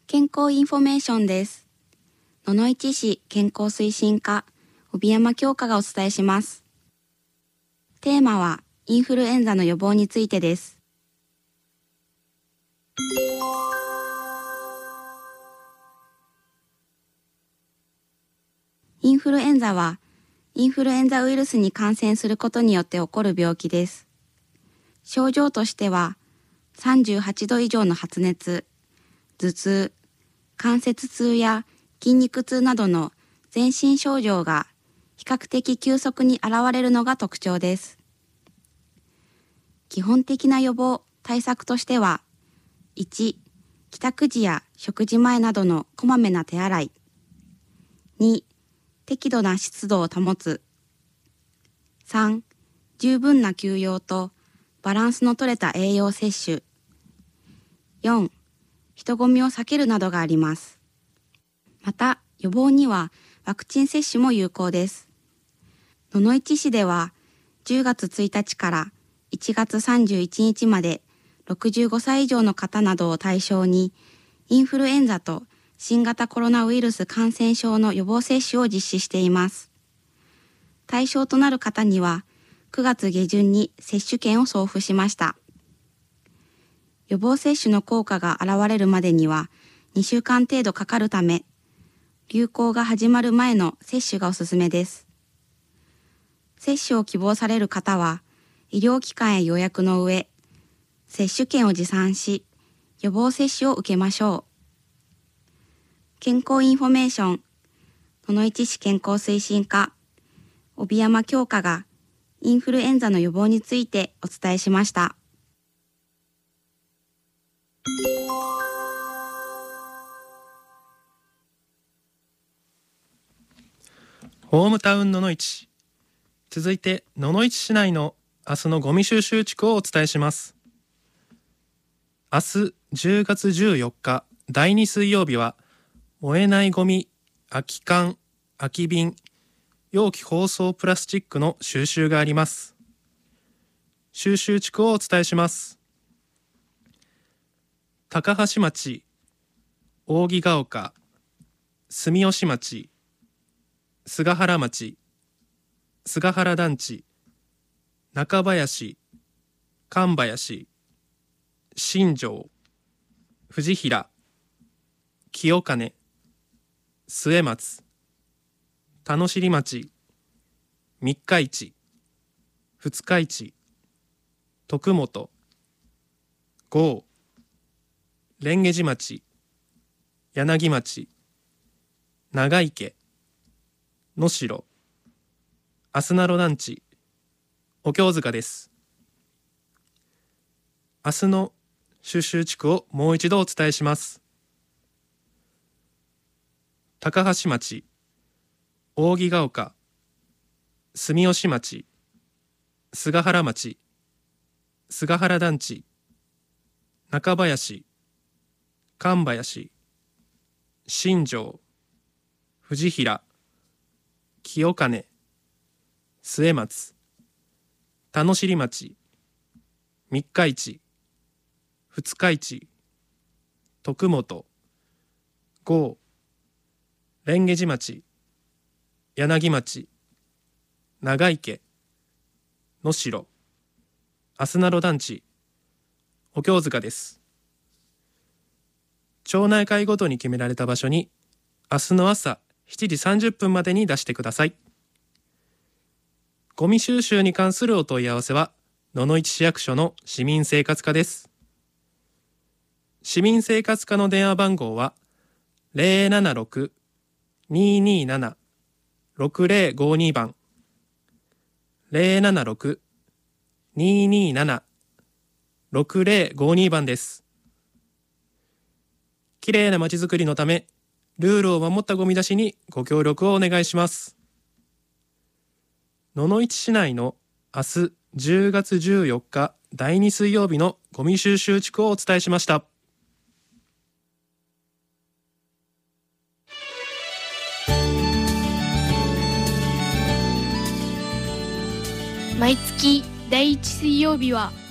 健康インフォメーションです。野々市市健康推進課帯山京香がお伝えします。テーマはインフルエンザの予防についてです。インフルエンザはインフルエンザウイルスに感染することによって起こる病気です。症状としては38度以上の発熱、頭痛、関節痛や筋肉痛などの全身症状が比較的急速に現れるのが特徴です。基本的な予防対策としては、1、帰宅時や食事前などのこまめな手洗い。2、適度な湿度を保つ。3、十分な休養とバランスの取れた栄養摂取。4、人混みを避けるなどがあります。また、予防にはワクチン接種も有効です。野々市市では10月1日から1月31日まで65歳以上の方などを対象にインフルエンザと新型コロナウイルス感染症の予防接種を実施しています。対象となる方には9月下旬に接種券を送付しました。予防接種の効果が現れるまでには2週間程度かかるため、流行が始まる前の接種がおすすめです。接種を希望される方は、医療機関へ予約の上、接種券を持参し、予防接種を受けましょう。健康インフォメーション、野々市市健康推進課、帯山京香がインフルエンザの予防についてお伝えしました。 ホームタウン野々市。続いて野々市市内の明日のゴミ収集地区をお伝えします。明日10月14日第2水曜日は燃えないゴミ、空き缶、空き瓶、容器包装プラスチックの収集があります。収集地区をお伝えします。高橋町、扇ヶ丘、住吉町、菅原町、菅原団地、中林、神林、新庄、藤平、清金、末松、田野尻町、三日市、二日市、徳本、郷、蓮華寺町、柳町、長池、能代、あすなろ団地、お経塚です。明日の収集地区をもう一度お伝えします。高橋町、扇ヶ丘、住吉町、菅原町、菅原団地、中林、神林、新庄、藤平、清金、末松、田野尻町、三日市、二日市、徳本、郷、蓮華寺町、柳町、長池、能代、あすなろ団地、お経塚です。町内会ごとに決められた場所に明日の朝7時30分までに出してください。ゴミ収集に関するお問い合わせは野々市市役所の市民生活課です。市民生活課の電話番号は 076-227-6052 番 076-227-6052 番です。きれいなまちづくりのためルールを守ったゴミ出しにご協力をお願いします。野々市市内の明日10月14日第2水曜日のゴミ収集地区をお伝えしました。 毎月第1水曜日は